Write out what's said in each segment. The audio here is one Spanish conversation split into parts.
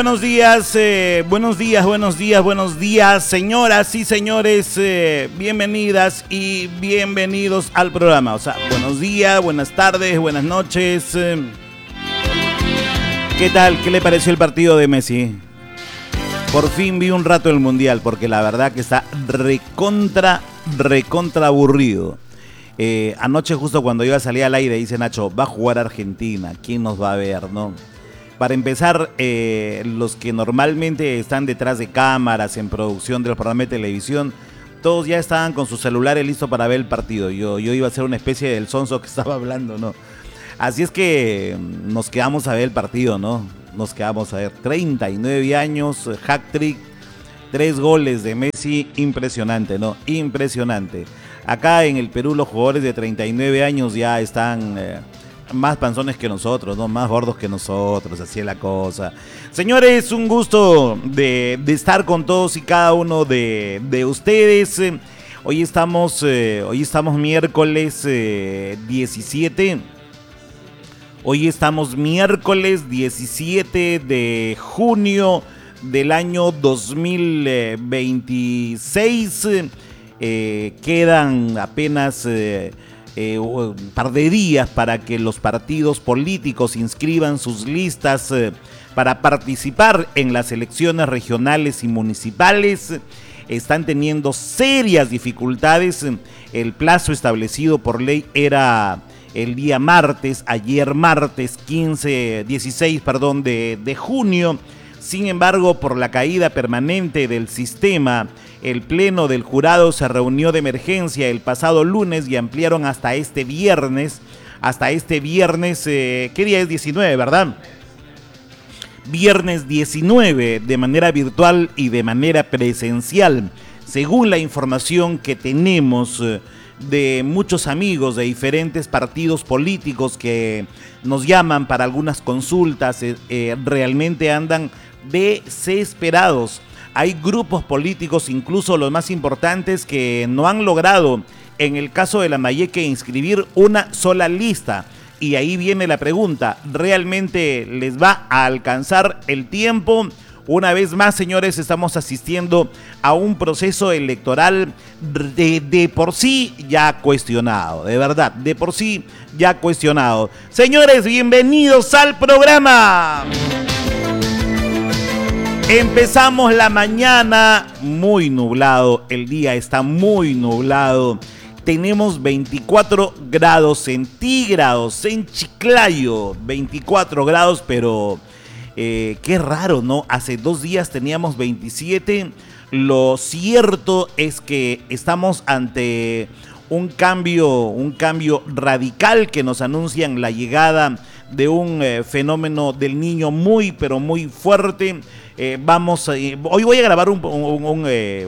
Buenos días, señoras y señores, bienvenidas y bienvenidos al programa. O sea, buenos días, buenas tardes, buenas noches. ¿Qué tal? ¿Qué le pareció el partido de Messi? Por fin vi un rato el Mundial, porque la verdad que está recontra aburrido. Anoche justo cuando iba a salir al aire dice Nacho, va a jugar Argentina, ¿quién nos va a ver, no? Para empezar, los que normalmente están detrás de cámaras en producción del programa de televisión, todos ya estaban con sus celulares listos para ver el partido. Yo iba a ser una especie del sonso que estaba hablando, ¿no? Así es que nos quedamos a ver el partido, ¿no? Nos quedamos a ver 39 años, hat-trick, 3 goles de Messi, impresionante, ¿no? Impresionante. Acá en el Perú los jugadores de 39 años ya están más panzones que nosotros, ¿no? Más gordos que nosotros, así es la cosa. Señores, un gusto de estar con todos y cada uno de ustedes. Hoy estamos miércoles 17. Hoy estamos miércoles 17 de junio del año 2026. Quedan apenas un par de días para que los partidos políticos inscriban sus listas para participar en las elecciones regionales y municipales. Están teniendo serias dificultades. El plazo establecido por ley era el día martes, ayer martes 16 de junio. Sin embargo, por la caída permanente del sistema, el pleno del jurado se reunió de emergencia el pasado lunes y ampliaron hasta este viernes. ¿Qué día es? 19, ¿verdad? Viernes 19, de manera virtual y de manera presencial. Según la información que tenemos de muchos amigos de diferentes partidos políticos que nos llaman para algunas consultas, realmente andan desesperados. Hay grupos políticos, incluso los más importantes, que no han logrado, en el caso de Lambayeque, inscribir una sola lista. Y ahí viene la pregunta, ¿realmente les va a alcanzar el tiempo? Una vez más, señores, estamos asistiendo a un proceso electoral de por sí ya cuestionado, de verdad, de por sí ya cuestionado. Señores, bienvenidos al programa. Empezamos la mañana muy nublado, el día está muy nublado. Tenemos 24 grados centígrados en Chiclayo, 24 grados, pero qué raro, ¿no? Hace 2 días teníamos 27. Lo cierto es que estamos ante un cambio radical que nos anuncian la llegada de un fenómeno del Niño muy, pero muy fuerte. Hoy voy a grabar un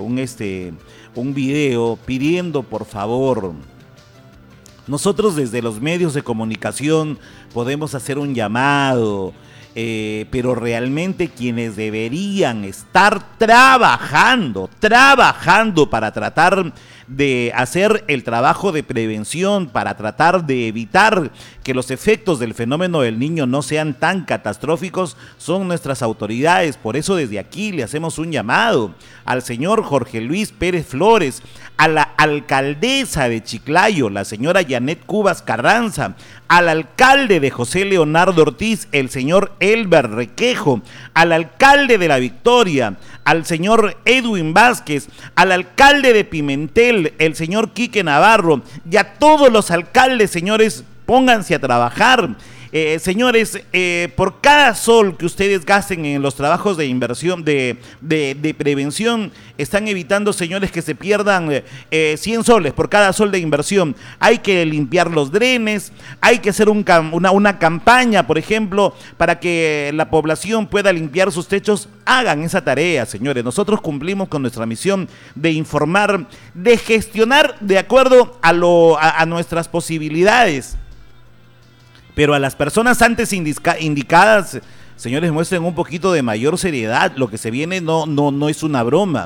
video pidiendo, por favor, nosotros desde los medios de comunicación podemos hacer un llamado, pero realmente quienes deberían estar trabajando para tratar de hacer el trabajo de prevención, para tratar de evitar que los efectos del fenómeno del Niño no sean tan catastróficos, son nuestras autoridades. Por eso desde aquí le hacemos un llamado al señor Jorge Luis Pérez Flores, a la alcaldesa de Chiclayo, la señora Janet Cubas Carranza, al alcalde de José Leonardo Ortiz, el señor Elber Requejo, al alcalde de La Victoria, al señor Edwin Vázquez, al alcalde de Pimentel, el señor Quique Navarro, y a todos los alcaldes, señores, pónganse a trabajar. Señores, por cada sol que ustedes gasten en los trabajos de inversión, de prevención, están evitando, señores, que se pierdan 100 soles por cada sol de inversión. Hay que limpiar los drenes, hay que hacer una campaña, por ejemplo, para que la población pueda limpiar sus techos. Hagan esa tarea, señores. Nosotros cumplimos con nuestra misión de informar, de gestionar de acuerdo a nuestras posibilidades. Pero a las personas antes indicadas, señores, muestren un poquito de mayor seriedad. Lo que se viene no es una broma.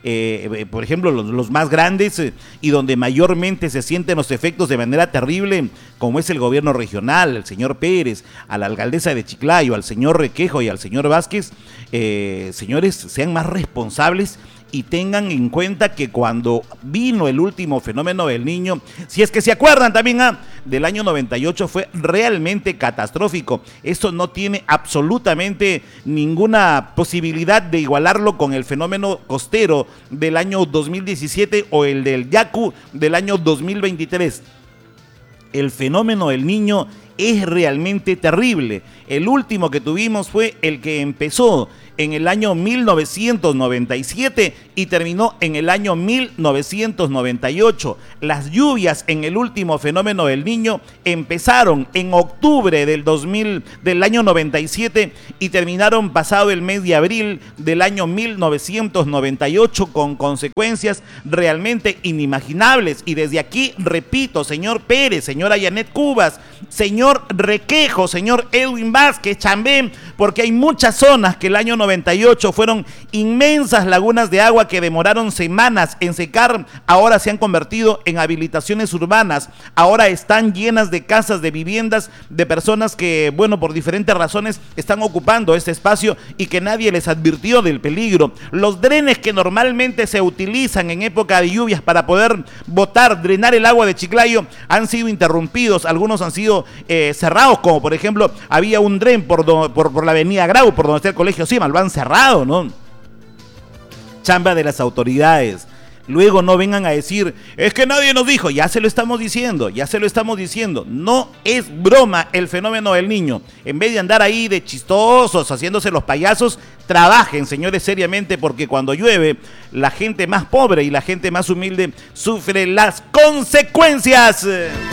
por ejemplo, los más grandes y donde mayormente se sienten los efectos de manera terrible, como es el gobierno regional, el señor Pérez, a la alcaldesa de Chiclayo, al señor Requejo y al señor Vázquez, señores, sean más responsables y tengan en cuenta que cuando vino el último fenómeno del Niño, si es que se acuerdan también del año 98, fue realmente catastrófico. Esto no tiene absolutamente ninguna posibilidad de igualarlo con el fenómeno costero del año 2017 o el del Yaku del año 2023. El fenómeno del Niño es realmente terrible. El último que tuvimos fue el que empezó en el año 1997 y terminó en el año 1998. Las lluvias en el último fenómeno del Niño empezaron en octubre del año 97 y terminaron pasado el mes de abril del año 1998 con consecuencias realmente inimaginables. Y desde aquí repito, señor Pérez, señora Yanet Cubas, señor Requejo, señor Edwin Vázquez, Chambén, porque hay muchas zonas que el año 98 fueron inmensas lagunas de agua que demoraron semanas en secar, ahora se han convertido en habilitaciones urbanas, ahora están llenas de casas, de viviendas, de personas que, bueno, por diferentes razones están ocupando este espacio y que nadie les advirtió del peligro. Los drenes que normalmente se utilizan en época de lluvias para poder drenar el agua de Chiclayo han sido interrumpidos, algunos han sido cerrados, como por ejemplo había un dren por la avenida Grau, por donde está el colegio Cima, lo han cerrado, ¿no? Chamba de las autoridades. Luego no vengan a decir, es que nadie nos dijo, ya se lo estamos diciendo. No es broma el fenómeno del Niño. En vez de andar ahí de chistosos, haciéndose los payasos, trabajen, señores, seriamente, porque cuando llueve, la gente más pobre y la gente más humilde sufre las consecuencias.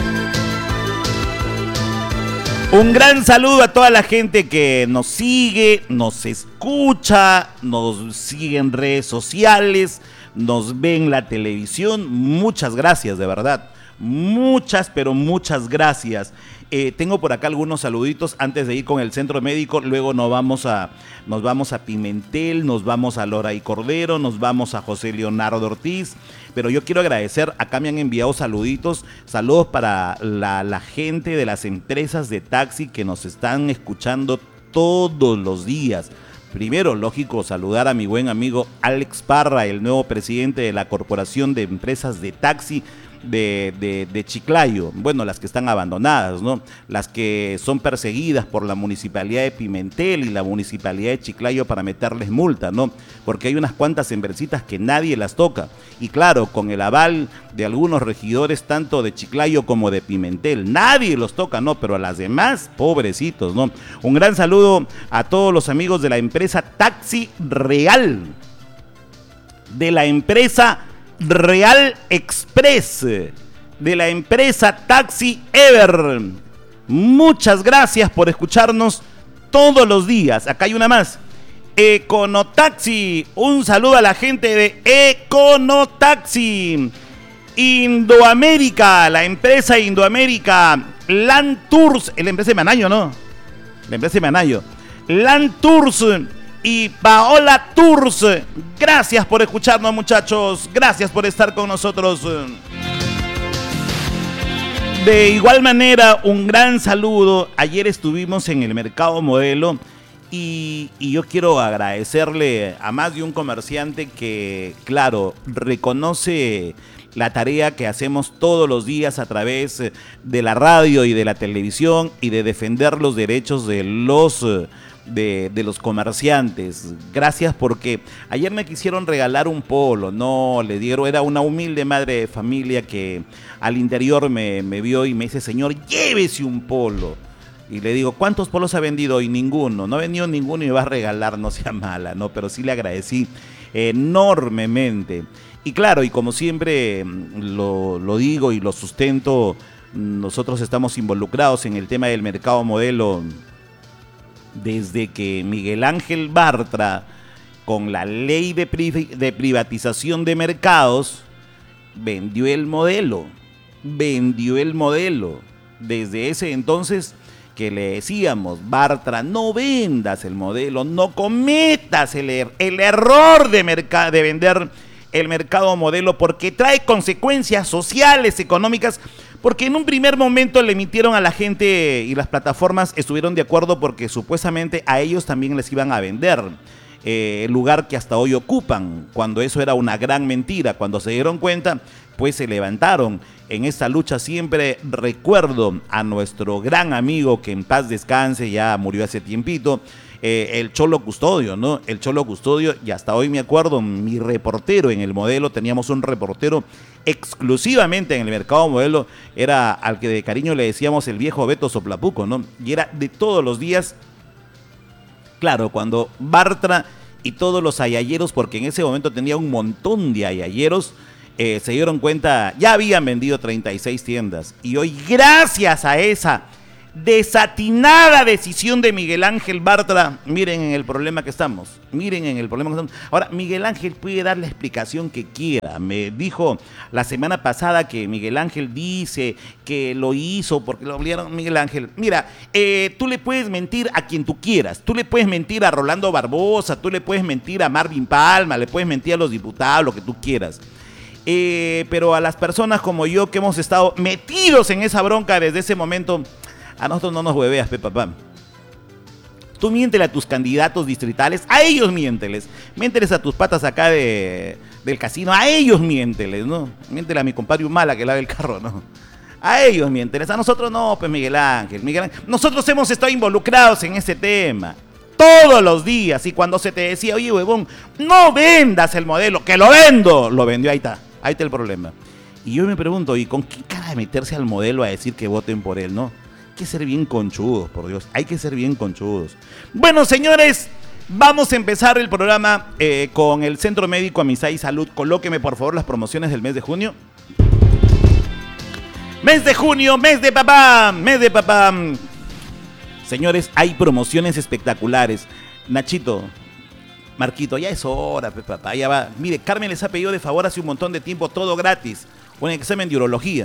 Un gran saludo a toda la gente que nos sigue, nos escucha, nos sigue en redes sociales, nos ve en la televisión. Muchas gracias, de verdad. Pero muchas gracias. Tengo por acá algunos saluditos antes de ir con el centro médico. Luego nos vamos a Pimentel, nos vamos a Lora y Cordero, nos vamos a José Leonardo Ortiz. Pero yo quiero agradecer, acá me han enviado saludos para la gente de las empresas de taxi que nos están escuchando todos los días. Primero, lógico, saludar a mi buen amigo Alex Parra, el nuevo presidente de la Corporación de Empresas de Taxi de Chiclayo. Bueno, las que están abandonadas, ¿no? Las que son perseguidas por la Municipalidad de Pimentel y la Municipalidad de Chiclayo para meterles multa, ¿no? Porque hay unas cuantas empresitas que nadie las toca. Y claro, con el aval de algunos regidores, tanto de Chiclayo como de Pimentel, nadie los toca, ¿no? Pero a las demás, pobrecitos, ¿no? Un gran saludo a todos los amigos de la empresa Taxi Real, de la empresa Real Express, de la empresa Taxi Ever. Muchas gracias por escucharnos todos los días. Acá hay una más. Econotaxi, un saludo a la gente de Econotaxi. Indoamérica, la empresa Indoamérica. Land Tours, la empresa de Manayo, ¿no? La empresa de Manayo. Land Tours y Paola Tours. Gracias por escucharnos, muchachos. Gracias por estar con nosotros. De igual manera, un gran saludo. Ayer estuvimos en el Mercado Modelo y yo quiero agradecerle a más de un comerciante que, claro, reconoce la tarea que hacemos todos los días a través de la radio y de la televisión y de defender los derechos de los comerciantes. Gracias, porque ayer me quisieron regalar un polo, no le dieron, era una humilde madre de familia que al interior me vio y me dice, señor, llévese un polo. Y le digo, ¿cuántos polos ha vendido hoy? Ninguno, no ha vendido ninguno y me va a regalar, no sea mala, ¿no? Pero sí le agradecí enormemente. Y claro, y como siempre lo digo y lo sustento, nosotros estamos involucrados en el tema del Mercado Modelo desde que Miguel Ángel Bartra, con la ley de privatización de mercados, vendió el modelo. Desde ese entonces que le decíamos, Bartra, no vendas el modelo, no cometas el error de vender el mercado modelo porque trae consecuencias sociales, económicas, porque en un primer momento le emitieron a la gente y las plataformas estuvieron de acuerdo porque supuestamente a ellos también les iban a vender el lugar que hasta hoy ocupan, cuando eso era una gran mentira. Cuando se dieron cuenta, pues se levantaron. En esta lucha siempre recuerdo a nuestro gran amigo, que en paz descanse, ya murió hace tiempito, el Cholo Custodio, ¿no? El Cholo Custodio, y hasta hoy me acuerdo, mi reportero en el modelo, teníamos un reportero exclusivamente en el mercado modelo, era al que de cariño le decíamos el viejo Beto Soplapuco, ¿no? Y era de todos los días. Claro, cuando Bartra y todos los ayayeros, porque en ese momento tenía un montón de ayayeros, se dieron cuenta, ya habían vendido 36 tiendas. Y hoy, gracias a esa desatinada decisión de Miguel Ángel Bartra, miren en el problema que estamos, Ahora, Miguel Ángel puede dar la explicación que quiera. Me dijo la semana pasada que Miguel Ángel dice que lo hizo porque lo obligaron. Miguel Ángel, mira, tú le puedes mentir a quien tú quieras, tú le puedes mentir a Rolando Barbosa, tú le puedes mentir a Marvin Palma, le puedes mentir a los diputados, lo que tú quieras. Pero a las personas como yo que hemos estado metidos en esa bronca desde ese momento, a nosotros no nos hueveas, papá. Tú miéntele a tus candidatos distritales, a ellos miénteles. Miénteles a tus patas acá del casino, a ellos miénteles, ¿no? Miéntele a mi compadre Humala que lave el carro, ¿no? A ellos miénteles, a nosotros no, pues Miguel Ángel. Nosotros hemos estado involucrados en ese tema todos los días, y cuando se te decía, oye, huevón, no vendas el modelo, que lo vendo, lo vendió, ahí está el problema. Y yo me pregunto, ¿y con qué cara de meterse al modelo a decir que voten por él, no? Hay que ser bien conchudos, por Dios, hay que ser bien conchudos. Bueno, señores, vamos a empezar el programa con el Centro Médico Amistad y Salud. Colóqueme, por favor, las promociones del mes de junio. Mes de junio, mes de papá. Señores, hay promociones espectaculares. Nachito, Marquito, ya es hora, papá, ya va. Mire, Carmen les ha pedido de favor hace un montón de tiempo, todo gratis. Un examen de urología.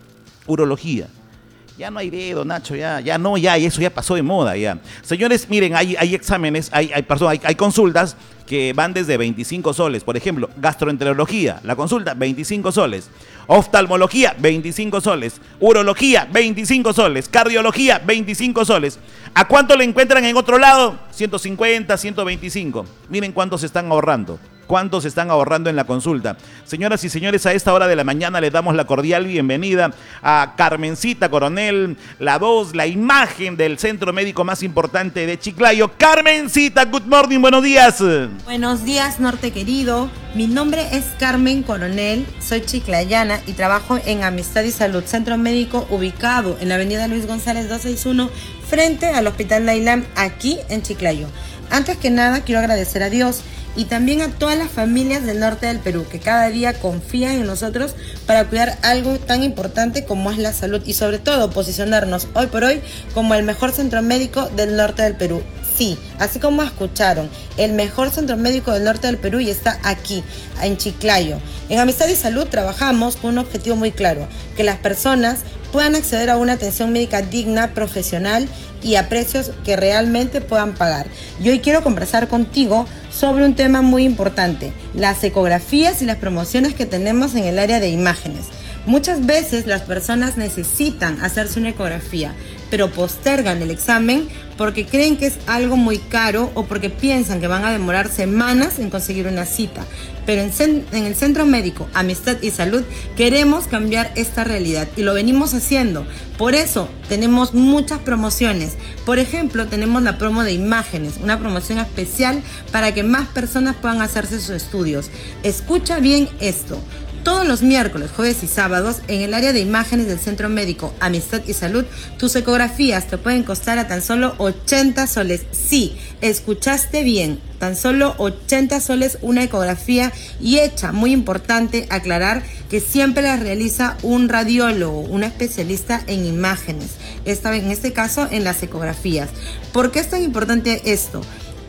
Ya no hay dedo, Nacho, ya eso ya pasó de moda, ya. Señores, miren, hay exámenes, hay consultas que van desde 25 soles. Por ejemplo, gastroenterología, la consulta, 25 soles. Oftalmología, 25 soles. Urología, 25 soles. Cardiología, 25 soles. ¿A cuánto le encuentran en otro lado? 150, 125. Miren cuánto se están ahorrando. ¿Cuántos están ahorrando en la consulta? Señoras y señores, a esta hora de la mañana le damos la cordial bienvenida a Carmencita Coronel, la voz, la imagen del centro médico más importante de Chiclayo. Carmencita, good morning, buenos días. Buenos días, norte querido. Mi nombre es Carmen Coronel, soy chiclayana y trabajo en Amistad y Salud, centro médico ubicado en la avenida Luis González 261, frente al Hospital Lailán, aquí en Chiclayo. Antes que nada, quiero agradecer a Dios y también a todas las familias del norte del Perú que cada día confían en nosotros para cuidar algo tan importante como es la salud y sobre todo posicionarnos hoy por hoy como el mejor centro médico del norte del Perú. Sí, así como escucharon, el mejor centro médico del norte del Perú y está aquí, en Chiclayo. En Amistad y Salud trabajamos con un objetivo muy claro, que las personas puedan acceder a una atención médica digna, profesional y a precios que realmente puedan pagar. Y hoy quiero conversar contigo sobre un tema muy importante, las ecografías y las promociones que tenemos en el área de imágenes. Muchas veces las personas necesitan hacerse una ecografía, pero postergan el examen porque creen que es algo muy caro o porque piensan que van a demorar semanas en conseguir una cita. Pero en el Centro Médico Amistad y Salud queremos cambiar esta realidad y lo venimos haciendo. Por eso tenemos muchas promociones. Por ejemplo, tenemos la promo de imágenes, una promoción especial para que más personas puedan hacerse sus estudios. Escucha bien esto. Todos los miércoles, jueves y sábados, en el área de imágenes del Centro Médico Amistad y Salud, tus ecografías te pueden costar a tan solo 80 soles. Sí, escuchaste bien, tan solo 80 soles una ecografía y hecha, muy importante aclarar que siempre la realiza un radiólogo, un especialista en imágenes, en este caso en las ecografías. ¿Por qué es tan importante esto?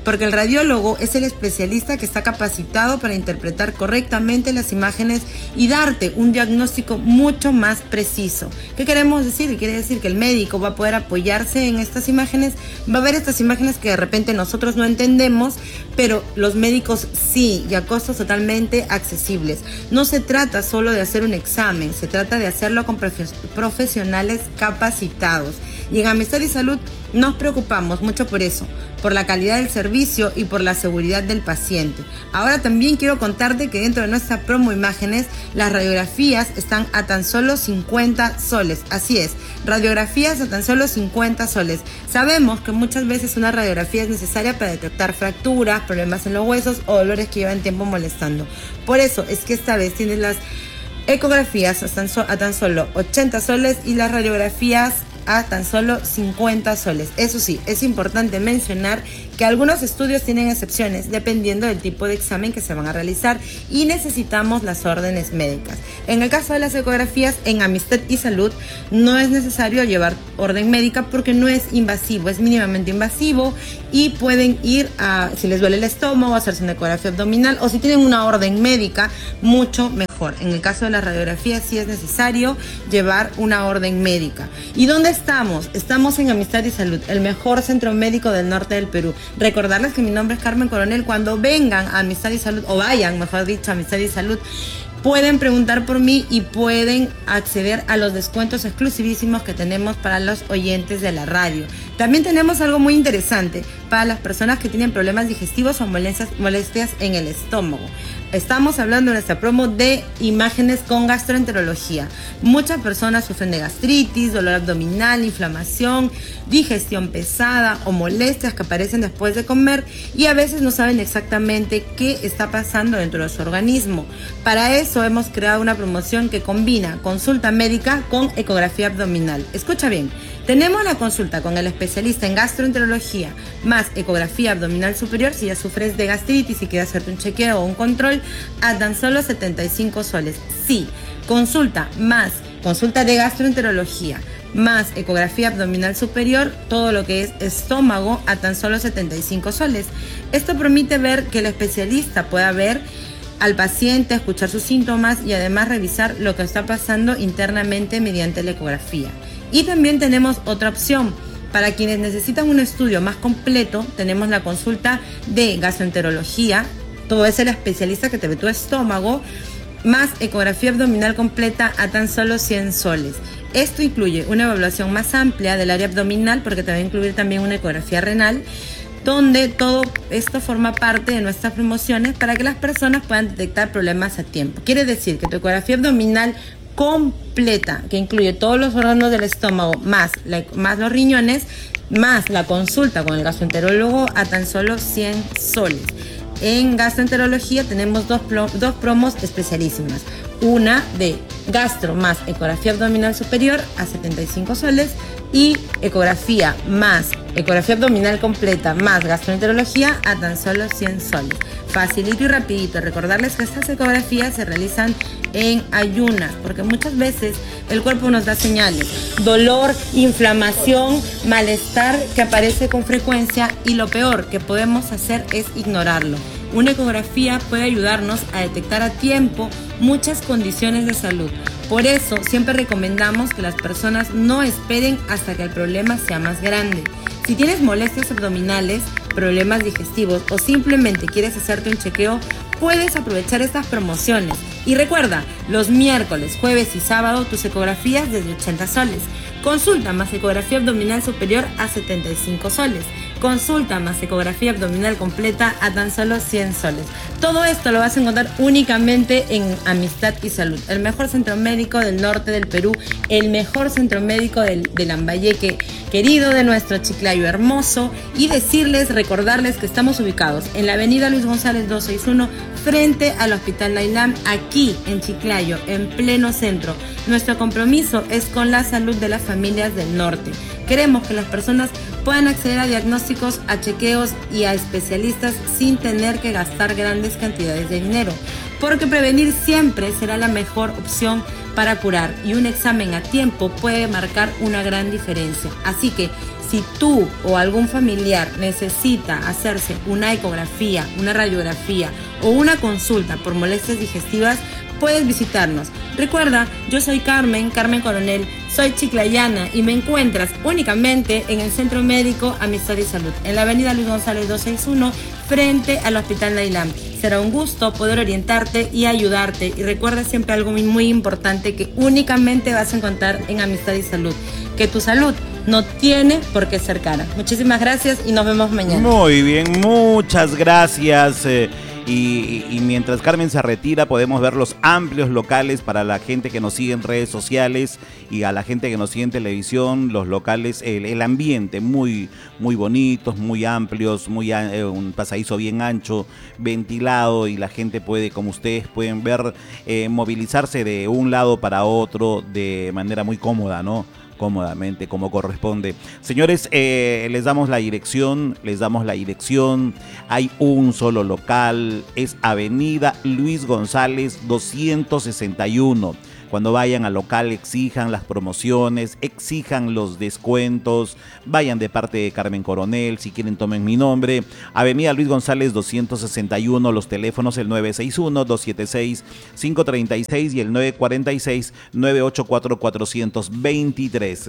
porque el radiólogo es el especialista que está capacitado para interpretar correctamente las imágenes y darte un diagnóstico mucho más preciso. ¿Qué queremos decir? Quiere decir que el médico va a poder apoyarse en estas imágenes, va a ver estas imágenes que de repente nosotros no entendemos, pero los médicos sí, y a costos totalmente accesibles. No se trata solo de hacer un examen, se trata de hacerlo con profesionales capacitados. Y en Amistad y Salud nos preocupamos mucho por eso, por la calidad del servicio y por la seguridad del paciente. Ahora también quiero contarte que dentro de nuestra promo imágenes, las radiografías están a tan solo 50 soles. Así es, radiografías a tan solo 50 soles. Sabemos que muchas veces una radiografía es necesaria para detectar fracturas, problemas en los huesos o dolores que llevan tiempo molestando. Por eso es que esta vez tienes las ecografías a tan solo 80 soles y las radiografías a tan solo 50 soles. Eso sí, es importante mencionar que algunos estudios tienen excepciones dependiendo del tipo de examen que se van a realizar y necesitamos las órdenes médicas. En el caso de las ecografías, en Amistad y Salud no es necesario llevar orden médica porque no es invasivo, es mínimamente invasivo y pueden ir a, si les duele el estómago, hacerse una ecografía abdominal o si tienen una orden médica, mucho mejor. En el caso de las radiografías sí es necesario llevar una orden médica. ¿Y dónde estamos? Estamos en Amistad y Salud, el mejor centro médico del norte del Perú. Recordarles que mi nombre es Carmen Coronel. Cuando vengan a Amistad y Salud, o vayan, mejor dicho, a Amistad y Salud, pueden preguntar por mí y pueden acceder a los descuentos exclusivísimos que tenemos para los oyentes de la radio. También tenemos algo muy interesante para las personas que tienen problemas digestivos o molestias en el estómago. Estamos hablando en nuestra promo de imágenes con gastroenterología. Muchas personas sufren de gastritis, dolor abdominal, inflamación, digestión pesada o molestias que aparecen después de comer y a veces no saben exactamente qué está pasando dentro de su organismo. Para eso hemos creado una promoción que combina consulta médica con ecografía abdominal. Escucha bien. Tenemos la consulta con el especialista en gastroenterología más ecografía abdominal superior si ya sufres de gastritis y quieres hacerte un chequeo o un control a tan solo 75 soles. Sí, consulta de gastroenterología más ecografía abdominal superior, todo lo que es estómago a tan solo 75 soles. Esto permite ver que el especialista pueda ver al paciente, escuchar sus síntomas y además revisar lo que está pasando internamente mediante la ecografía. Y también tenemos otra opción. Para quienes necesitan un estudio más completo, tenemos la consulta de gastroenterología. Todo es el especialista que te ve tu estómago, más ecografía abdominal completa a tan solo 100 soles. Esto incluye una evaluación más amplia del área abdominal, porque te va a incluir también una ecografía renal, donde todo esto forma parte de nuestras promociones para que las personas puedan detectar problemas a tiempo. Quiere decir que tu ecografía abdominal completa, que incluye todos los órganos del estómago, más los riñones, más la consulta con el gastroenterólogo a tan solo 100 soles. En gastroenterología tenemos dos promos especialísimas. Una de gastro más ecografía abdominal superior a 75 soles y ecografía abdominal completa más gastroenterología a tan solo 100 soles. Facilito y rapidito. Recordarles que estas ecografías se realizan en ayunas, porque muchas veces el cuerpo nos da señales, dolor, inflamación, malestar que aparece con frecuencia y lo peor que podemos hacer es ignorarlo. Una ecografía puede ayudarnos a detectar a tiempo muchas condiciones de salud. Por eso siempre recomendamos que las personas no esperen hasta que el problema sea más grande. Si tienes molestias abdominales, problemas digestivos o simplemente quieres hacerte un chequeo, puedes aprovechar estas promociones. Y recuerda, los miércoles, jueves y sábado tus ecografías desde 80 soles. Consulta más ecografía abdominal superior a 75 soles. Consulta más ecografía abdominal completa a tan solo 100 soles. Todo esto lo vas a encontrar únicamente en Amistad y Salud, el mejor centro médico del norte del Perú, el mejor centro médico del Lambayeque querido, de nuestro Chiclayo hermoso, y recordarles que estamos ubicados en la avenida Luis González 261 frente al Hospital Nailam, aquí en Chiclayo, en pleno centro. Nuestro compromiso es con la salud de las familias del norte. Queremos que las personas puedan acceder a diagnósticos, a chequeos y a especialistas sin tener que gastar grandes cantidades de dinero, porque prevenir siempre será la mejor opción para curar y un examen a tiempo puede marcar una gran diferencia. Así que Si tú o algún familiar necesita hacerse una ecografía, una radiografía o una consulta por molestias digestivas, puedes visitarnos. Recuerda, yo soy Carmen Coronel, soy chiclayana y me encuentras únicamente en el Centro Médico Amistad y Salud, en la avenida Luis González 261, frente al Hospital Nailam. Será un gusto poder orientarte y ayudarte. Y recuerda siempre algo muy importante que únicamente vas a encontrar en Amistad y Salud, que tu salud no tiene por qué ser cara. Muchísimas gracias y nos vemos mañana. Muy bien, muchas gracias. Y mientras Carmen se retira, podemos ver los amplios locales para la gente que nos sigue en redes sociales y a la gente que nos sigue en televisión, los locales, el ambiente muy bonitos, muy amplios, un pasadizo bien ancho, ventilado, y la gente puede, como ustedes pueden ver, movilizarse de un lado para otro de manera muy cómoda, ¿no? Cómodamente, como corresponde. Señores, les damos la dirección, hay un solo local, es Avenida Luis González 261. Cuando vayan al local, exijan las promociones, exijan los descuentos, vayan de parte de Carmen Coronel, si quieren tomen mi nombre. Avenida Luis González 261, los teléfonos el 961-276-536 y el 946-984-423.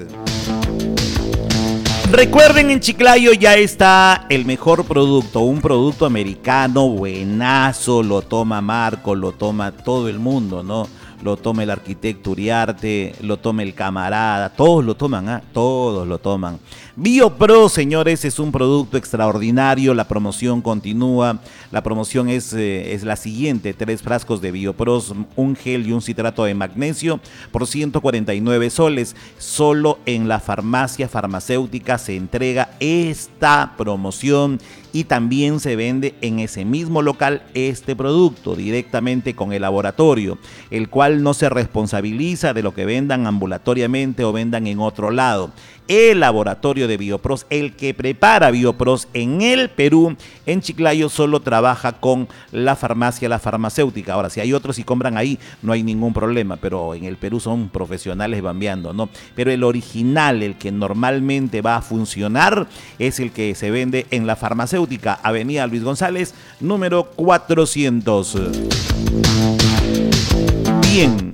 Recuerden, en Chiclayo ya está el mejor producto, un producto americano buenazo, lo toma Marco, lo toma todo el mundo, ¿no? Lo toma el arquitecto Uriarte, lo toma el camarada, todos lo toman, todos lo toman. BioPro, señores, es un producto extraordinario, la promoción continúa, la promoción es la siguiente: 3 frascos de BioPro, un gel y un citrato de magnesio por 149 soles. Solo en la farmacia farmacéutica se entrega esta promoción y también se vende en ese mismo local este producto directamente con el laboratorio, el cual no se responsabiliza de lo que vendan ambulatoriamente o vendan en otro lado. El laboratorio de Biopros, el que prepara Biopros en el Perú, en Chiclayo, solo trabaja con la farmacéutica. Ahora, si hay otros y compran ahí, no hay ningún problema, pero en el Perú son profesionales bambeando, ¿no? Pero el original, el que normalmente va a funcionar, es el que se vende en la farmacéutica, Avenida Luis González, número 400. Bien,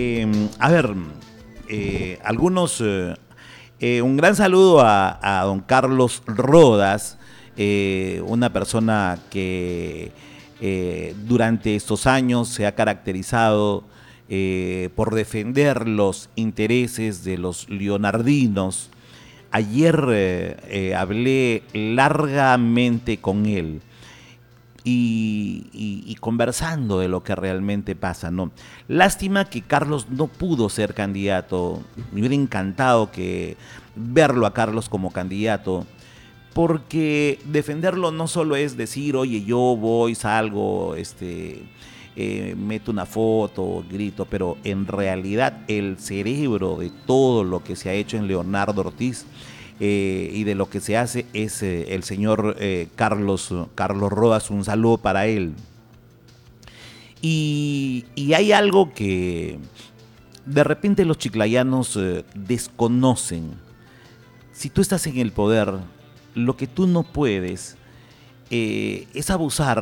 algunos... un gran saludo a don Carlos Rodas, una persona que durante estos años se ha caracterizado por defender los intereses de los leonardinos. Ayer hablé largamente con él y conversando de lo que realmente pasa, ¿no? Lástima que Carlos no pudo ser candidato. Me hubiera encantado verlo a Carlos como candidato, porque defenderlo no solo es decir, oye, yo voy, salgo, meto una foto, grito, pero en realidad el cerebro de todo lo que se ha hecho en Leonardo Ortiz y de lo que se hace es el señor Carlos Rodas. Un saludo para él. Y hay algo que de repente los chiclayanos desconocen. Si tú estás en el poder, lo que tú no puedes es abusar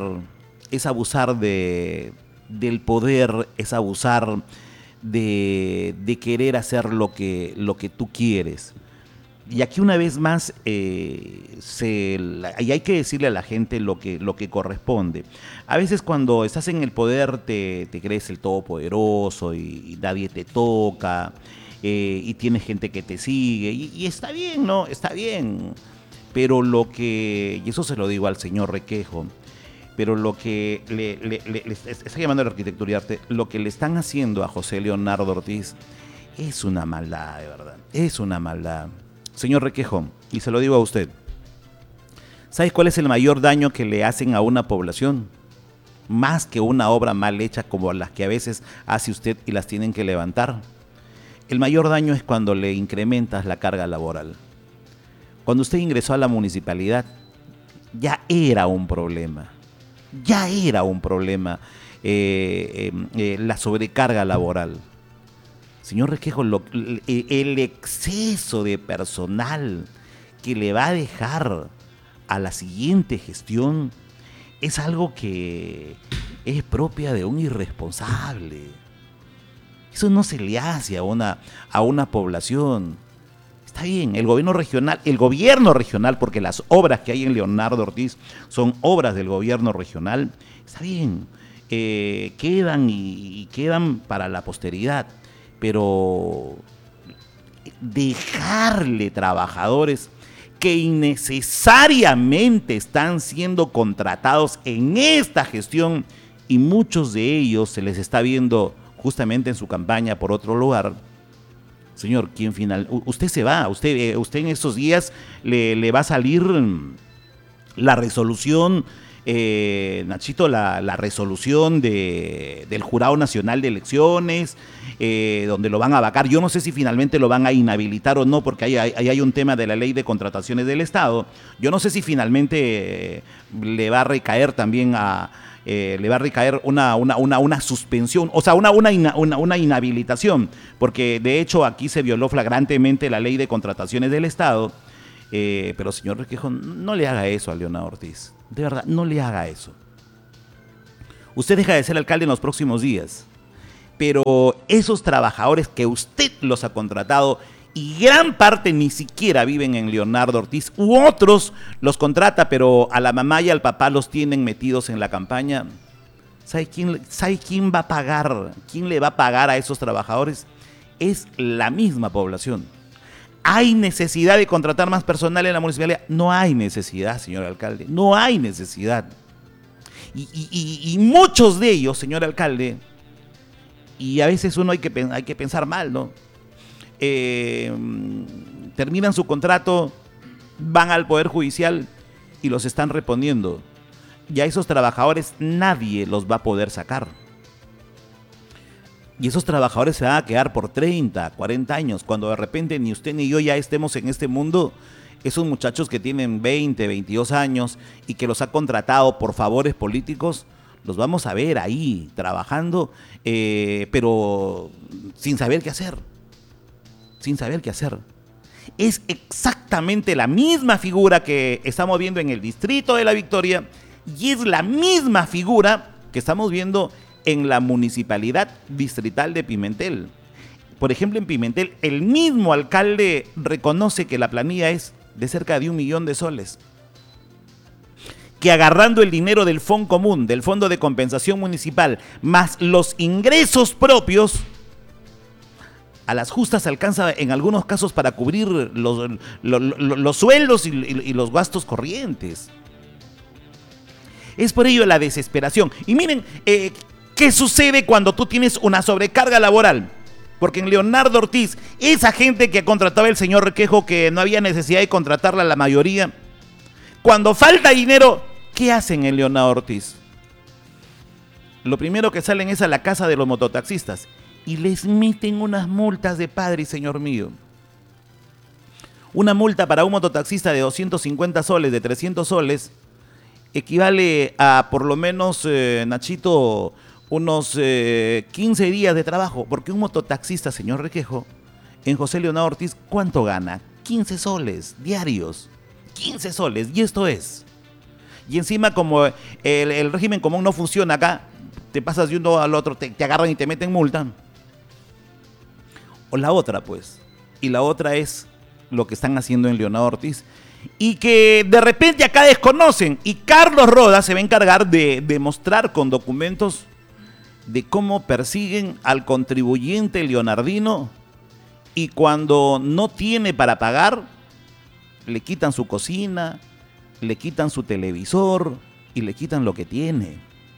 del poder, es abusar de querer hacer lo que tú quieres. Y aquí una vez más y hay que decirle a la gente lo que corresponde. A veces cuando estás en el poder te crees el todopoderoso y nadie te toca, y tienes gente que te sigue y está bien, ¿no? Está bien. Pero y eso se lo digo al señor Requejo, pero lo que le está llamando el arquitecto Uriarte, lo que le están haciendo a José Leonardo Ortiz es una maldad, de verdad. Es una maldad. Señor Requejo, y se lo digo a usted, ¿sabes cuál es el mayor daño que le hacen a una población? Más que una obra mal hecha como las que a veces hace usted y las tienen que levantar. El mayor daño es cuando le incrementas la carga laboral. Cuando usted ingresó a la municipalidad, ya era un problema. La sobrecarga laboral. Señor Requejo, el exceso de personal que le va a dejar a la siguiente gestión es algo que es propia de un irresponsable. Eso no se le hace a una población. Está bien, el gobierno regional, porque las obras que hay en Leonardo Ortiz son obras del gobierno regional, está bien, quedan y quedan para la posteridad, pero dejarle trabajadores que innecesariamente están siendo contratados en esta gestión y muchos de ellos se les está viendo justamente en su campaña por otro lugar. Señor, usted se va, usted en estos días le va a salir la resolución, Nachito, la resolución del Jurado Nacional de Elecciones, donde lo van a vacar. Yo no sé si finalmente lo van a inhabilitar o no, porque ahí hay un tema de la Ley de Contrataciones del Estado. Yo no sé si finalmente le va a recaer también una suspensión, o sea, una inhabilitación, porque de hecho aquí se violó flagrantemente la Ley de Contrataciones del Estado. Pero señor Requejo, no le haga eso a Leonardo Ortiz, de verdad, no le haga eso. Usted deja de ser alcalde en los próximos días, pero esos trabajadores que usted los ha contratado, y gran parte ni siquiera viven en Leonardo Ortiz, u otros los contrata, pero a la mamá y al papá los tienen metidos en la campaña. ¿Sabe quién va a pagar? ¿Quién le va a pagar a esos trabajadores? Es la misma población. ¿Hay necesidad de contratar más personal en la municipalidad? No hay necesidad, señor alcalde, no hay necesidad. Y muchos de ellos, señor alcalde, y a veces uno hay que pensar mal, ¿no? Terminan su contrato, van al Poder Judicial y los están reponiendo. Y a esos trabajadores nadie los va a poder sacar. Y esos trabajadores se van a quedar por 30, 40 años, cuando de repente ni usted ni yo ya estemos en este mundo. Esos muchachos que tienen 20, 22 años y que los ha contratado por favores políticos, los vamos a ver ahí trabajando, pero sin saber qué hacer. Sin saber qué hacer. Es exactamente la misma figura que estamos viendo en el distrito de La Victoria y es la misma figura que estamos viendo en la municipalidad distrital de Pimentel. Por ejemplo, en Pimentel, el mismo alcalde reconoce que la planilla es de cerca de 1 millón de soles. Que agarrando el dinero del Fondo Común, del Fondo de Compensación Municipal, más los ingresos propios, a las justas alcanza en algunos casos para cubrir los sueldos y los gastos corrientes. Es por ello la desesperación. Y miren, ¿qué sucede cuando tú tienes una sobrecarga laboral? Porque en Leonardo Ortiz, esa gente que contrataba el señor Requejo, que no había necesidad de contratarla la mayoría, cuando falta dinero, ¿qué hacen en Leonardo Ortiz? Lo primero que salen es a la casa de los mototaxistas y les meten unas multas de padre, señor mío. Una multa para un mototaxista de 250 soles, de 300 soles, equivale a por lo menos, Nachito, unos 15 días de trabajo, porque un mototaxista, señor Requejo, en José Leonardo Ortiz, ¿cuánto gana? 15 soles diarios, 15 soles, y esto es. Y encima, como el régimen común no funciona acá, te pasas de uno al otro, te agarran y te meten multa. O la otra, pues, y la otra es lo que están haciendo en Leonardo Ortiz, y que de repente acá desconocen, y Carlos Rodas se va a encargar de demostrar con documentos de cómo persiguen al contribuyente leonardino y cuando no tiene para pagar, le quitan su cocina, le quitan su televisor y le quitan lo que tiene.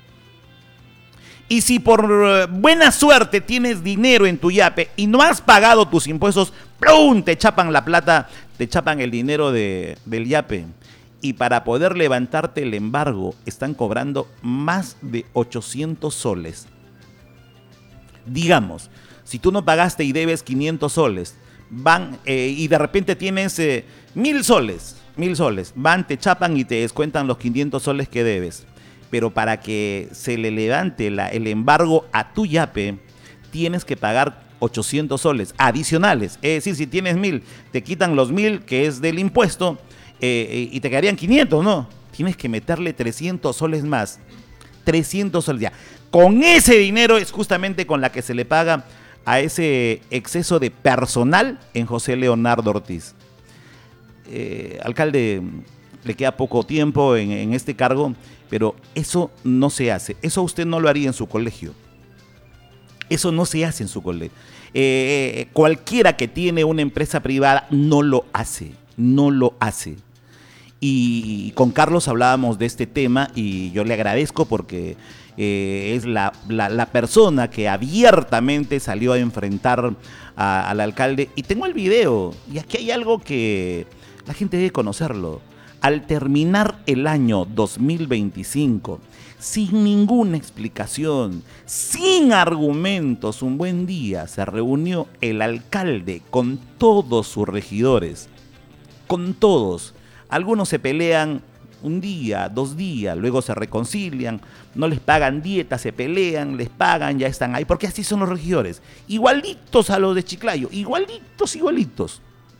Y si por buena suerte tienes dinero en tu yape y no has pagado tus impuestos, ¡plum!, te chapan la plata, te chapan el dinero del yape. Y para poder levantarte el embargo, están cobrando más de 800 soles. Digamos, si tú no pagaste y debes 500 soles, van y de repente tienes 1.000 soles, van, te chapan y te descuentan los 500 soles que debes. Pero para que se le levante el embargo a tu yape, tienes que pagar 800 soles adicionales. Es decir, si tienes 1.000, te quitan los 1.000 que es del impuesto y te quedarían 500, ¿no? Tienes que meterle 300 soles más. 300 soles ya. Con ese dinero es justamente con la que se le paga a ese exceso de personal en José Leonardo Ortiz. Alcalde, le queda poco tiempo en este cargo, pero eso no se hace. Eso usted no lo haría en su colegio. Eso no se hace en su colegio. Cualquiera que tiene una empresa privada no lo hace. No lo hace. Y con Carlos hablábamos de este tema y yo le agradezco porque es la persona que abiertamente salió a enfrentar al alcalde. Y tengo el video, y aquí hay algo que la gente debe conocerlo. Al terminar el año 2025, sin ninguna explicación, sin argumentos, un buen día se reunió el alcalde con todos sus regidores, con todos. Algunos se pelean un día, 2 días, luego se reconcilian, no les pagan dieta, se pelean, les pagan, ya están ahí, porque así son los regidores, igualitos a los de Chiclayo, igualitos.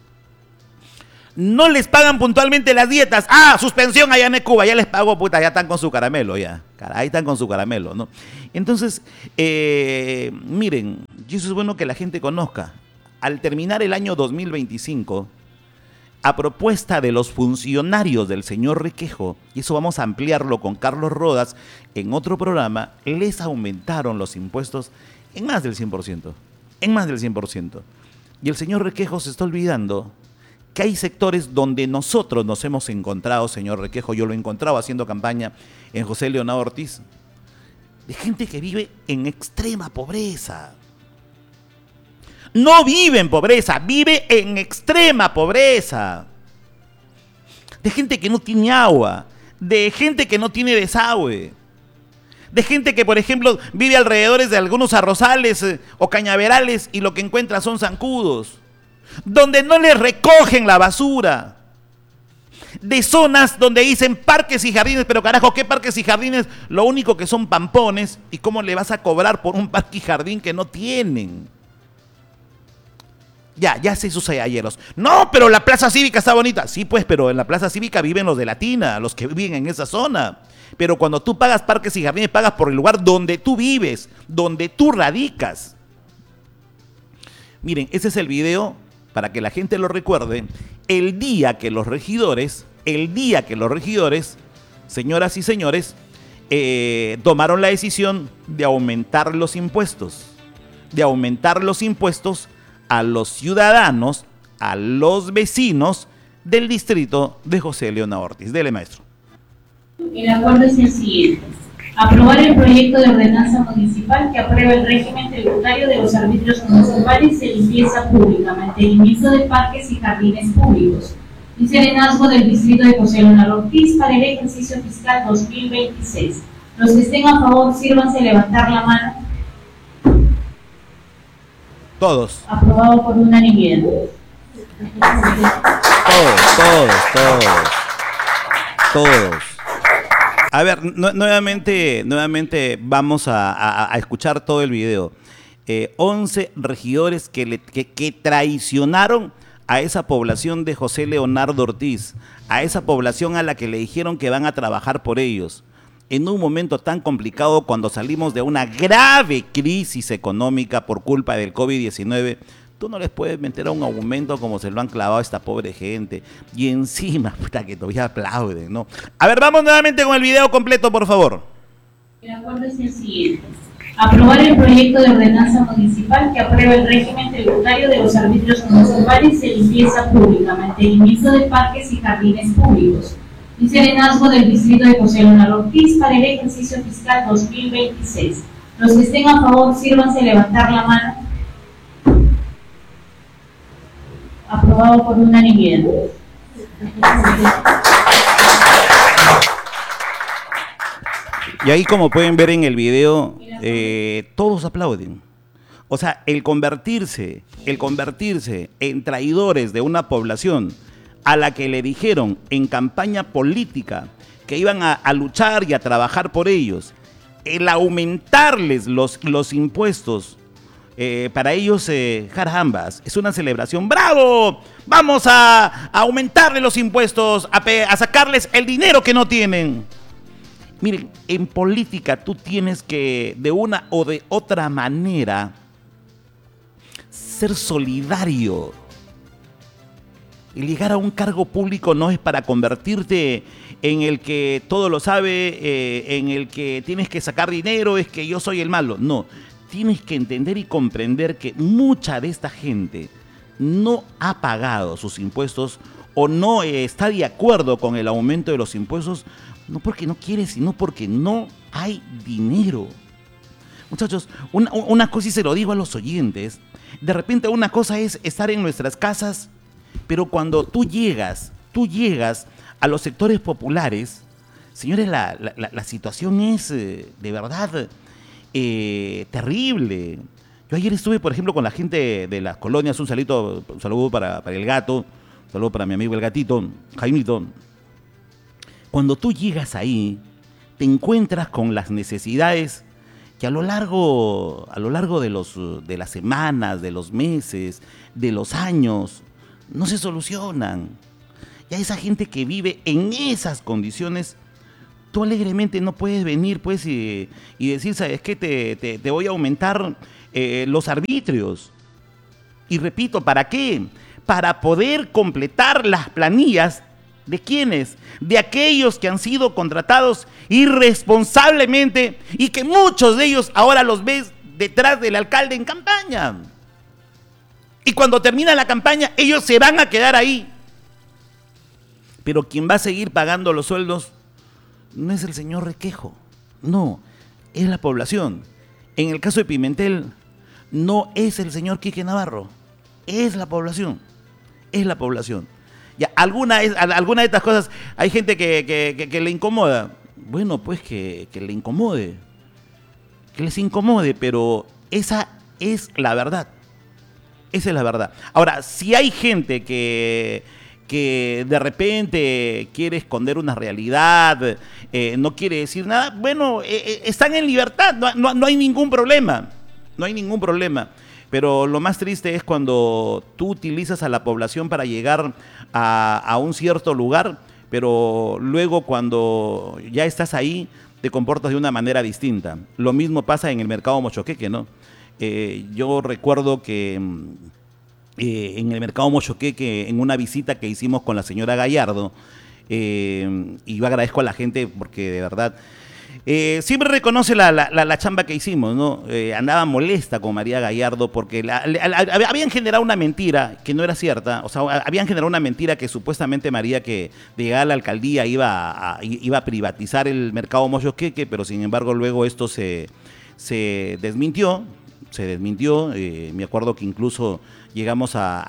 No les pagan puntualmente las dietas. Suspensión allá en Cuba, ya les pago, puta, ya están con su caramelo, ya. Ahí están con su caramelo, ¿no? Entonces, miren, y eso es bueno que la gente conozca. Al terminar el año 2025, a propuesta de los funcionarios del señor Requejo, y eso vamos a ampliarlo con Carlos Rodas en otro programa, les aumentaron los impuestos en más del 100%. En más del 100%. Y el señor Requejo se está olvidando que hay sectores donde nosotros nos hemos encontrado, señor Requejo, yo lo he encontrado haciendo campaña en José Leonardo Ortiz, de gente que vive en extrema pobreza. No vive en pobreza, vive en extrema pobreza. De gente que no tiene agua, de gente que no tiene desagüe, de gente que, por ejemplo, vive alrededor de algunos arrozales o cañaverales y lo que encuentra son zancudos, donde no les recogen la basura, de zonas donde dicen parques y jardines, pero carajo, ¿qué parques y jardines? Lo único que son pampones, ¿y cómo le vas a cobrar por un parque y jardín que no tienen? Ya sé sus halleros. No, pero la plaza cívica está bonita. Sí, pues, pero en la plaza cívica viven los de Latina, los que viven en esa zona. Pero cuando tú pagas parques y jardines, pagas por el lugar donde tú vives, donde tú radicas. Miren, ese es el video, para que la gente lo recuerde, el día que los regidores, señoras y señores, tomaron la decisión de aumentar los impuestos a los ciudadanos, a los vecinos del distrito de José Leonardo Ortiz. Dele, maestro. El acuerdo es el siguiente: aprobar el proyecto de ordenanza municipal que aprueba el régimen tributario de los arbitrios municipales de limpieza pública, mantenimiento de parques y jardines públicos y serenazgo del distrito de José Leonardo Ortiz para el ejercicio fiscal 2026. Los que estén a favor, sírvanse levantar la mano. Todos. Aprobado por unanimidad. Todos. A ver, nuevamente vamos a escuchar todo el video. 11 regidores que traicionaron a esa población de José Leonardo Ortiz, a esa población a la que le dijeron que van a trabajar por ellos. En un momento tan complicado, cuando salimos de una grave crisis económica por culpa del COVID-19, tú no les puedes meter a un aumento como se lo han clavado a esta pobre gente. Y encima, puta, que todavía aplauden, ¿no? A ver, vamos nuevamente con el video completo, por favor. El acuerdo es el siguiente: aprobar el proyecto de ordenanza municipal que aprueba el régimen tributario de los arbitrios municipales de limpieza pública, mantenimiento de parques y jardines públicos y serenazgo del distrito de José Leonardo Ortiz para el ejercicio fiscal 2026. Los que estén a favor, sírvanse levantar la mano. Aprobado por unanimidad. Y ahí, como pueden ver en el video, todos aplauden. O sea, el convertirse en traidores de una población a la que le dijeron en campaña política que iban a luchar y a trabajar por ellos, el aumentarles los impuestos Para ellos, carambas, es una celebración. ¡Bravo! Vamos a aumentarle los impuestos, a sacarles el dinero que no tienen. Miren, en política tú tienes que, de una o de otra manera, ser solidario. El llegar a un cargo público no es para convertirte en el que todo lo sabe, en el que tienes que sacar dinero, es que yo soy el malo. No, tienes que entender y comprender que mucha de esta gente no ha pagado sus impuestos o no está de acuerdo con el aumento de los impuestos, no porque no quiere, sino porque no hay dinero. Muchachos, una cosa, y se lo digo a los oyentes, de repente una cosa es estar en nuestras casas, pero cuando tú llegas a los sectores populares, señores, la situación es de verdad terrible. Yo ayer estuve, por ejemplo, con la gente de las colonias, un saludo para el gato, un saludo para mi amigo el gatito, Jaimito. Cuando tú llegas ahí, te encuentras con las necesidades que a lo largo de las semanas, de los meses, de los años, no se solucionan. Y a esa gente que vive en esas condiciones, tú alegremente no puedes venir pues y decir, ¿sabes qué? Te voy a aumentar los arbitrios. Y repito, ¿para qué? Para poder completar las planillas. ¿De quiénes? De aquellos que han sido contratados irresponsablemente y que muchos de ellos ahora los ves detrás del alcalde en campaña. Y cuando termina la campaña, ellos se van a quedar ahí. Pero quien va a seguir pagando los sueldos no es el señor Requejo, no, es la población. En el caso de Pimentel, no es el señor Quique Navarro, es la población, es la población. Ya, alguna de estas cosas, hay gente que le incomoda. Bueno, pues que le incomode, que les incomode, pero esa es la verdad. Esa es la verdad. Ahora, si hay gente que de repente quiere esconder una realidad, no quiere decir nada, bueno, están en libertad, no hay ningún problema, no hay ningún problema. Pero lo más triste es cuando tú utilizas a la población para llegar a un cierto lugar, pero luego cuando ya estás ahí te comportas de una manera distinta. Lo mismo pasa en el mercado Mochoqueque, ¿no? Yo recuerdo que en el mercado Mochoqueque, en una visita que hicimos con la señora Gallardo, y yo agradezco a la gente porque de verdad siempre reconoce la chamba que hicimos, ¿no? Andaba molesta con María Gallardo porque habían generado una mentira que no era cierta. O sea, habían generado una mentira que supuestamente María, que de llegar a la alcaldía iba a privatizar el mercado Mochoqueque, pero sin embargo luego esto se desmintió. Me acuerdo que incluso llegamos a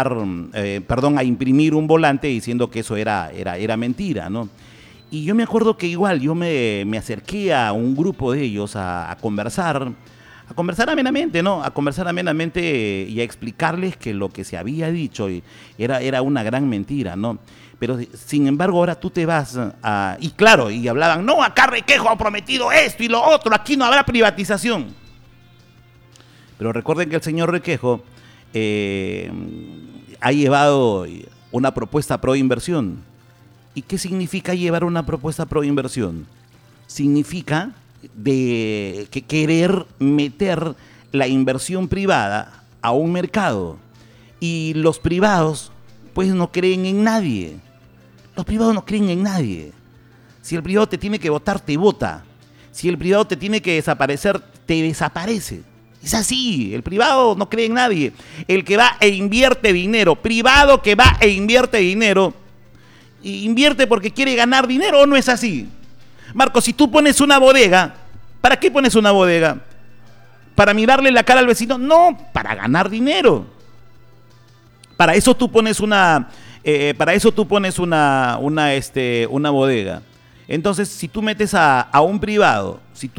a imprimir un volante diciendo que eso era mentira, ¿no? Y yo me acuerdo que igual yo me acerqué a un grupo de ellos a conversar amenamente, ¿no? A conversar amenamente y a explicarles que lo que se había dicho era una gran mentira, ¿no? Pero sin embargo ahora tú te vas y hablaban, no, acá Requejo ha prometido esto y lo otro, aquí no habrá privatización. Pero recuerden que el señor Requejo ha llevado una propuesta pro inversión. ¿Y qué significa llevar una propuesta pro inversión? Significa querer meter la inversión privada a un mercado. Y los privados, pues, no creen en nadie. Los privados no creen en nadie. Si el privado te tiene que votar, te vota. Si el privado te tiene que desaparecer, te desaparece. Es así, el privado no cree en nadie. El que va e invierte dinero, privado que va e invierte dinero, invierte porque quiere ganar dinero, ¿o no es así? Marco, si tú pones una bodega, ¿para qué pones una bodega? ¿Para mirarle la cara al vecino? No, para ganar dinero. Para eso tú pones una bodega. Entonces, si tú metes a un privado,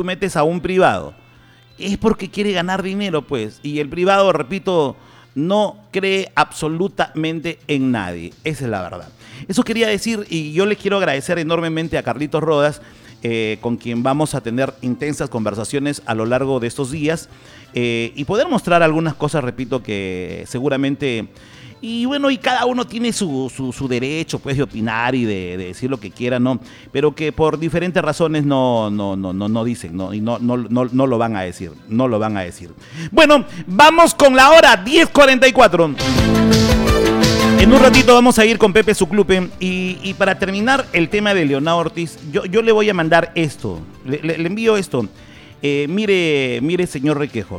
es porque quiere ganar dinero, pues. Y el privado, repito, no cree absolutamente en nadie. Esa es la verdad. Eso quería decir, y yo le quiero agradecer enormemente a Carlitos Rodas, con quien vamos a tener intensas conversaciones a lo largo de estos días y poder mostrar algunas cosas, repito, que seguramente... Y bueno, y cada uno tiene su derecho, pues, de opinar y de decir lo que quiera, ¿no? Pero que por diferentes razones no dicen, ¿no? Y no lo van a decir, no lo van a decir. Bueno, vamos con la hora 10:44. En un ratito vamos a ir con Pepe Suclupe y para terminar el tema de Leonardo Ortiz, yo le voy a mandar esto, le envío esto. Mire, señor Requejo,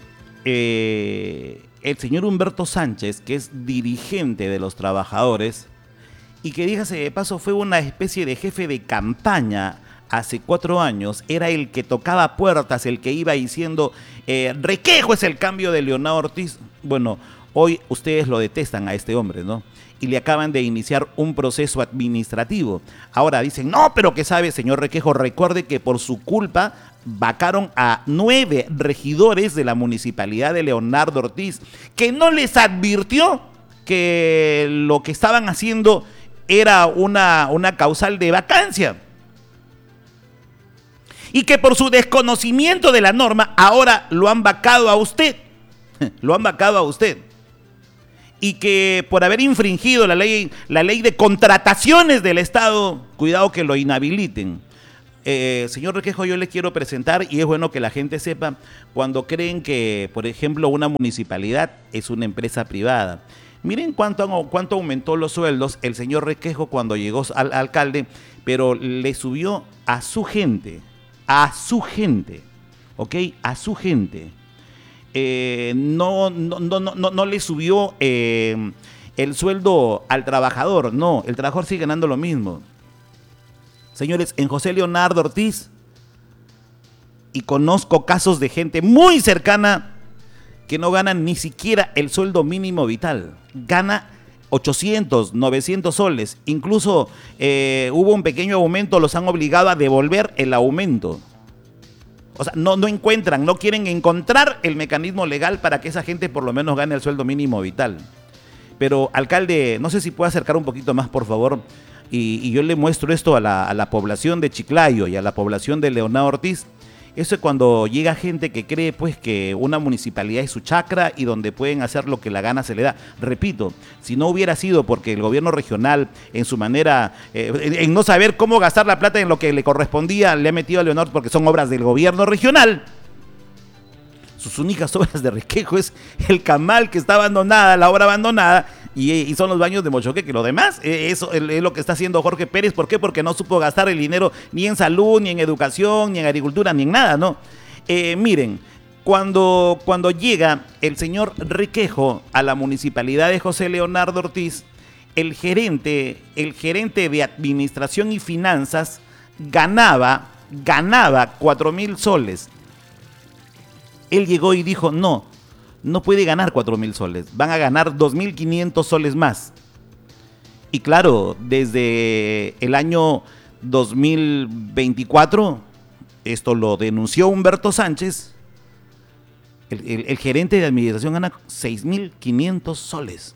el señor Humberto Sánchez, que es dirigente de los trabajadores y que, dígase de paso, fue una especie de jefe de campaña hace 4 años, era el que tocaba puertas, el que iba diciendo, Requejo es el cambio de Leonardo Ortiz. Bueno, hoy ustedes lo detestan a este hombre, ¿no? Y le acaban de iniciar un proceso administrativo. Ahora dicen, no, pero ¿qué sabe, señor Requejo? Recuerde que por su culpa vacaron a 9 regidores de la municipalidad de Leonardo Ortiz, que no les advirtió que lo que estaban haciendo era una causal de vacancia. Y que por su desconocimiento de la norma, ahora lo han vacado a usted. Lo han vacado a usted. Y que por haber infringido la ley de contrataciones del Estado, cuidado que lo inhabiliten. Señor Requejo, yo le quiero presentar, y es bueno que la gente sepa, cuando creen que, por ejemplo, una municipalidad es una empresa privada. Miren cuánto aumentó los sueldos el señor Requejo cuando llegó al alcalde, pero le subió a su gente, ¿ok? A su gente. No le subió el sueldo al trabajador, no, el trabajador sigue ganando lo mismo. Señores, en José Leonardo Ortiz, y conozco casos de gente muy cercana que no ganan ni siquiera el sueldo mínimo vital, gana 800, 900 soles, incluso hubo un pequeño aumento, los han obligado a devolver el aumento. O sea, no encuentran, no quieren encontrar el mecanismo legal para que esa gente por lo menos gane el sueldo mínimo vital. Pero, alcalde, no sé si puede acercar un poquito más, por favor, y yo le muestro esto a la población de Chiclayo y a la población de Leonardo Ortiz. Eso es cuando llega gente que cree, pues, que una municipalidad es su chacra y donde pueden hacer lo que la gana se le da. Repito, si no hubiera sido porque el gobierno regional, en su manera, en no saber cómo gastar la plata en lo que le correspondía, le ha metido a Leonardo porque son obras del gobierno regional. Sus únicas obras de Requejo es el camal que está abandonada, la obra abandonada, y son los baños de Mochoqueque. Lo demás, eso es lo que está haciendo Jorge Pérez. ¿Por qué? Porque no supo gastar el dinero ni en salud, ni en educación, ni en agricultura, ni en nada, ¿no? Miren, cuando llega el señor Requejo a la municipalidad de José Leonardo Ortiz, el gerente de administración y finanzas ganaba 4,000 soles. Él llegó y dijo, no puede ganar 4,000 soles, van a ganar 2,500 soles más. Y claro, desde el año 2024, esto lo denunció Humberto Sánchez, el gerente de administración gana 6,500 soles.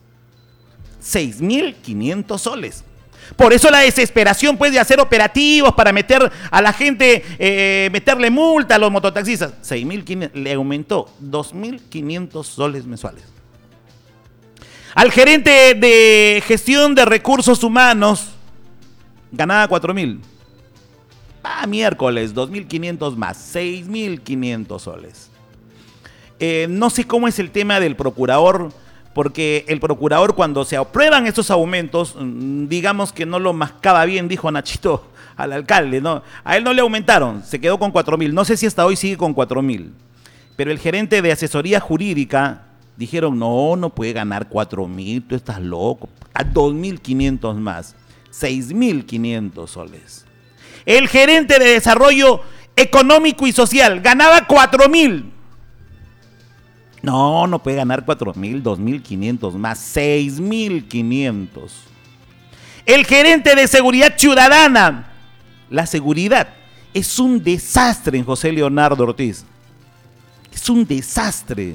6,500 soles. Por eso la desesperación, pues, de hacer operativos para meter a la gente, meterle multa a los mototaxistas. 6,500, le aumentó 2,500 soles mensuales. Al gerente de gestión de recursos humanos ganaba 4,000. Miércoles, 2,500 más, 6,500 soles. No sé cómo es el tema del procurador, porque el procurador, cuando se aprueban estos aumentos, digamos que no lo mascaba bien, dijo Nachito al alcalde, ¿no? A él no le aumentaron, se quedó con 4,000. No sé si hasta hoy sigue con 4,000. Pero el gerente de asesoría jurídica dijeron, no puede ganar 4,000, tú estás loco. A 2,500 más, 6,500 soles. El gerente de desarrollo económico y social ganaba 4,000. No puede ganar 4,000, 2,500 más, 6,500. El gerente de seguridad ciudadana. La seguridad es un desastre en José Leonardo Ortiz. Es un desastre.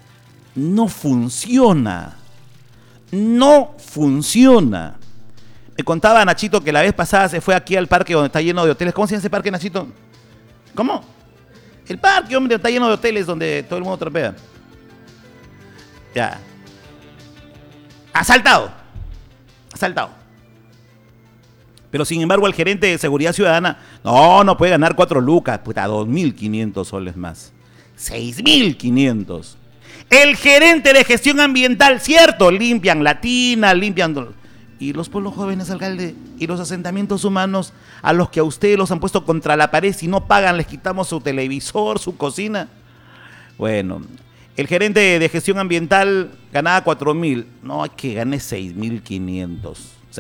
No funciona. Me contaba Nachito que la vez pasada se fue aquí al parque donde está lleno de hoteles. ¿Cómo se llama ese parque, Nachito? ¿Cómo? El parque, hombre, está lleno de hoteles donde todo el mundo tropea. Ya. Asaltado. Pero sin embargo el gerente de Seguridad Ciudadana, no puede ganar 4 lucas, puta, 2.500 soles más. 6.500. El gerente de Gestión Ambiental, cierto, limpian Latina, limpian... Y los pueblos jóvenes, alcalde, y los asentamientos humanos a los que a ustedes los han puesto contra la pared, si no pagan les quitamos su televisor, su cocina. Bueno, el gerente de Gestión Ambiental ganaba 4.000, no, hay que gane 6.500.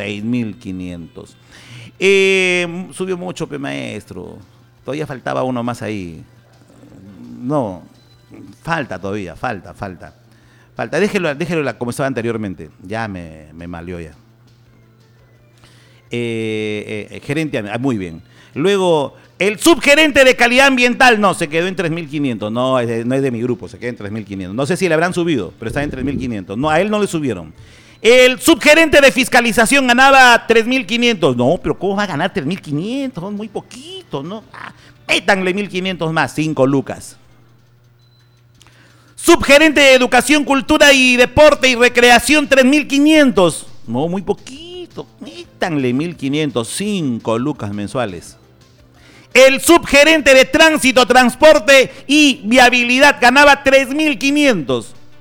6.500. Subió mucho, maestro. Todavía faltaba uno más ahí. No, falta todavía, falta. Déjelo como estaba anteriormente. Ya me malió ya. Gerente, muy bien. Luego, el subgerente de calidad ambiental, no, se quedó en 3.500. No es de mi grupo, se quedó en 3.500. No sé si le habrán subido, pero está en 3.500. No, a él no le subieron. El subgerente de fiscalización ganaba 3.500. No, pero ¿cómo va a ganar 3.500? Muy poquito, ¿no? Métanle 1.500 más, 5 lucas. Subgerente de educación, cultura y deporte y recreación, 3.500. No, muy poquito. Métanle 1.500, 5 lucas mensuales. El subgerente de tránsito, transporte y viabilidad ganaba 3.500.